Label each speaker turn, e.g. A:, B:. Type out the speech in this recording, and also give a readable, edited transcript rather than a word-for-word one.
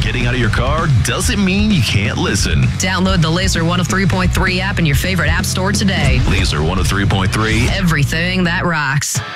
A: getting out of your car doesn't mean you can't listen.
B: Download the Laser 103.3 app in your favorite app store today.
A: Laser 103.3.
B: Everything that rocks.